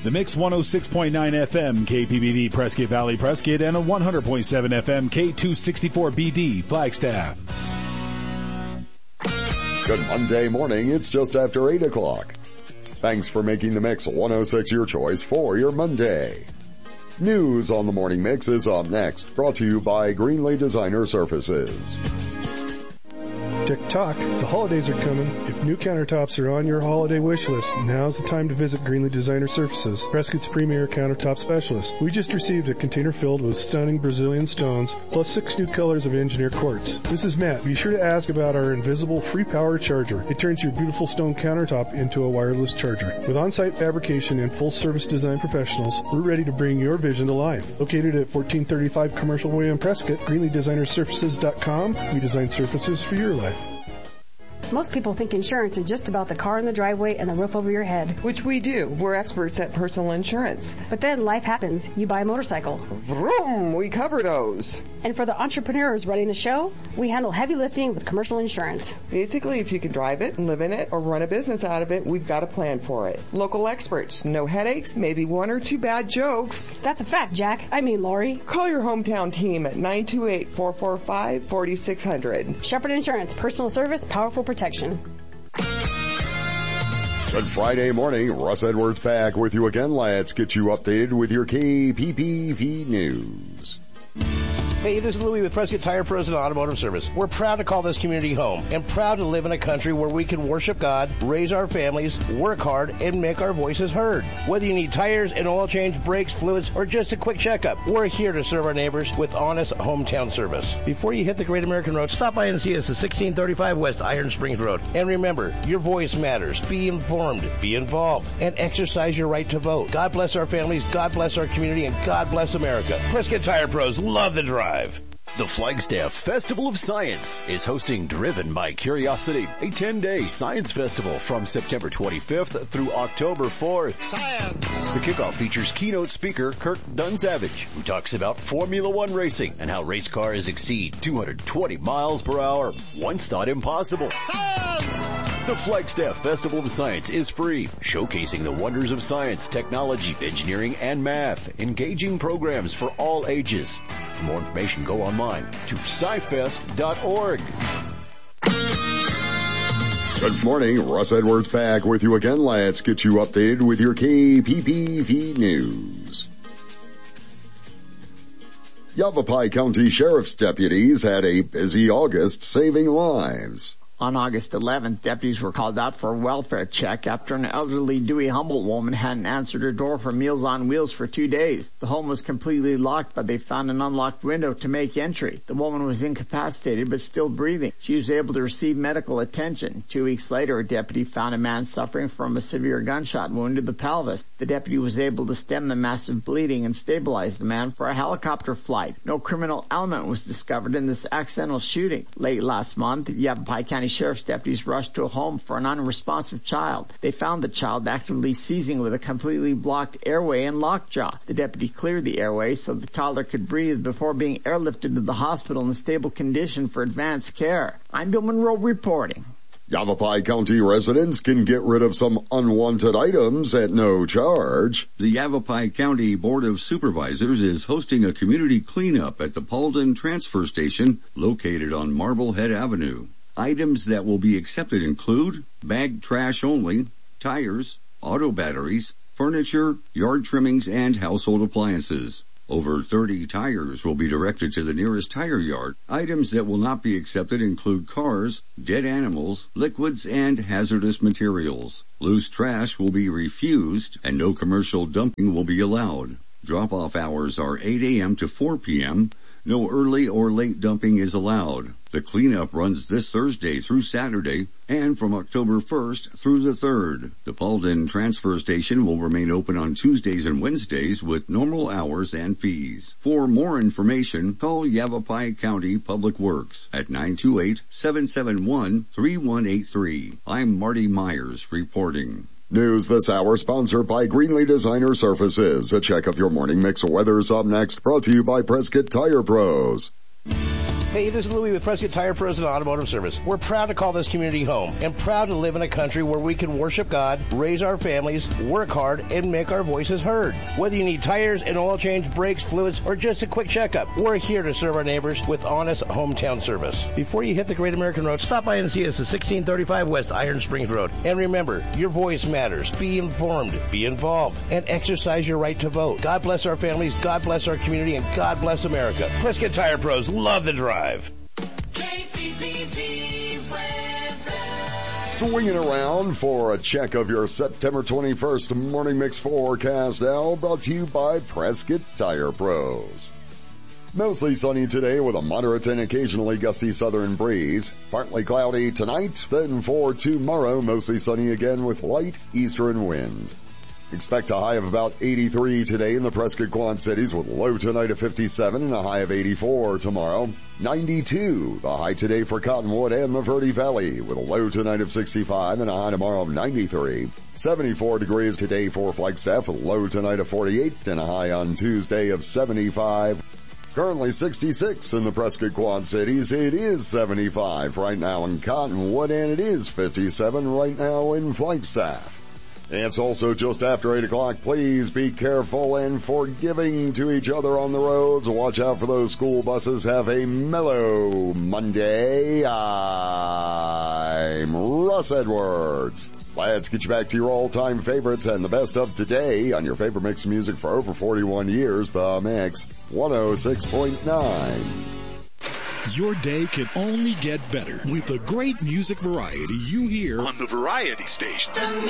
The Mix 106.9 FM KPBV Prescott Valley Prescott and a 100.7 FM K264BD Flagstaff. Good Monday morning. It's just after 8 o'clock. Thanks for making the Mix 106 your choice for your Monday. News on the Morning Mix is up next, brought to you by Greenlee Designer Surfaces. Tick-tock, the holidays are coming. If new countertops are on your holiday wish list, now's the time to visit Greenlee Designer Surfaces, Prescott's premier countertop specialist. We just received a container filled with stunning Brazilian stones, plus 6 new colors of engineered quartz. This is Matt. Be sure to ask about our invisible free power charger. It turns your beautiful stone countertop into a wireless charger. With on-site fabrication and full-service design professionals, we're ready to bring your vision to life. Located at 1435 Commercial Way in Prescott, GreenleeDesignerSurfaces.com. We design surfaces for your life. Most people think insurance is just about the car in the driveway and the roof over your head. Which we do. We're experts at personal insurance. But then life happens. You buy a motorcycle. Vroom! We cover those. And for the entrepreneurs running the show, we handle heavy lifting with commercial insurance. Basically, if you can drive it and live in it or run a business out of it, we've got a plan for it. Local experts. No headaches, maybe 1 or 2 bad jokes. That's a fact, Jack. I mean, Lori. Call your hometown team at 928-445-4600. Shepherd Insurance. Personal service, powerful protection. Good Friday morning. Russ Edwards back with you again. Let's get you updated with your KPPV news. Hey, this is Louie with Prescott Tire Pros and Automotive Service. We're proud to call this community home and proud to live in a country where we can worship God, raise our families, work hard, and make our voices heard. Whether you need tires, an oil change, brakes, fluids, or just a quick checkup, we're here to serve our neighbors with honest hometown service. Before you hit the Great American Road, stop by and see us at 1635 West Iron Springs Road. And remember, your voice matters. Be informed, be involved, and exercise your right to vote. God bless our families, God bless our community, and God bless America. Prescott Tire Pros love the drive. The Flagstaff Festival of Science is hosting Driven by Curiosity, a 10-day science festival from September 25th through October 4th. Science! The kickoff features keynote speaker Kirk Dunsavage, who talks about Formula One racing and how race cars exceed 220 miles per hour. Once thought impossible. Science! The Flagstaff Festival of Science is free, showcasing the wonders of science, technology, engineering, and math. Engaging programs for all ages. For more information, go online to scifest.org. Good morning. Russ Edwards back with you again. Let's get you updated with your KPPV news. Yavapai County Sheriff's deputies had a busy August saving lives. On August 11th, deputies were called out for a welfare check after an elderly Dewey Humboldt woman hadn't answered her door for Meals on Wheels for 2 days. The home was completely locked, but they found an unlocked window to make entry. The woman was incapacitated but still breathing. She was able to receive medical attention. 2 weeks later, a deputy found a man suffering from a severe gunshot wound to the pelvis. The deputy was able to stem the massive bleeding and stabilize the man for a helicopter flight. No criminal element was discovered in this accidental shooting. Late last month, Yavapai County Sheriff's deputies rushed to a home for an unresponsive child. They found the child actively seizing with a completely blocked airway and lockjaw. The deputy cleared the airway so the toddler could breathe before being airlifted to the hospital in a stable condition for advanced care. I'm Bill Monroe reporting. Yavapai County residents can get rid of some unwanted items at no charge. The Yavapai County Board of Supervisors is hosting a community cleanup at the Paulden Transfer Station located on Marblehead Avenue. Items that will be accepted include bagged trash only, tires, auto batteries, furniture, yard trimmings, and household appliances. Over 30 tires will be directed to the nearest tire yard. Items that will not be accepted include cars, dead animals, liquids, and hazardous materials. Loose trash will be refused, and no commercial dumping will be allowed. Drop-off hours are 8 a.m. to 4 p.m., No early or late dumping is allowed. The cleanup runs this Thursday through Saturday and from October 1st through the 3rd. The Paulden Transfer Station will remain open on Tuesdays and Wednesdays with normal hours and fees. For more information, call Yavapai County Public Works at 928-771-3183. I'm Marty Myers reporting. News this hour sponsored by Greenlee Designer Surfaces. A check of your morning mix of weather's up next, brought to you by Prescott Tire Pros. Hey, this is Louie with Prescott Tire Pros and Automotive Service. We're proud to call this community home and proud to live in a country where we can worship God, raise our families, work hard, and make our voices heard. Whether you need tires, an oil change, brakes, fluids, or just a quick checkup, we're here to serve our neighbors with honest hometown service. Before you hit the Great American Road, stop by and see us at 1635 West Iron Springs Road. And remember, your voice matters. Be informed, be involved, and exercise your right to vote. God bless our families, God bless our community, and God bless America. Prescott Tire Pros, love the drive. Swinging around for a check of your September 21st Morning Mix forecast now, brought to you by Prescott Tire Pros. Mostly sunny today with a moderate and occasionally gusty southern breeze. Partly cloudy tonight, then for tomorrow, mostly sunny again with light eastern winds. Expect a high of about 83 today in the Prescott Quad Cities with low tonight of 57 and a high of 84 tomorrow. 92, the high today for Cottonwood and the Verde Valley with a low tonight of 65 and a high tomorrow of 93. 74 degrees today for Flagstaff with a low tonight of 48 and a high on Tuesday of 75. Currently 66 in the Prescott Quad Cities. It is 75 right now in Cottonwood and it is 57 right now in Flagstaff. It's also just after 8 o'clock. Please be careful and forgiving to each other on the roads. Watch out for those school buses. Have a mellow Monday. I'm Russ Edwards. Let's get you back to your all-time favorites and the best of today on your favorite mix of music for over 41 years, The Mix 106.9. Your day can only get better with the great music variety you hear on the Variety Station.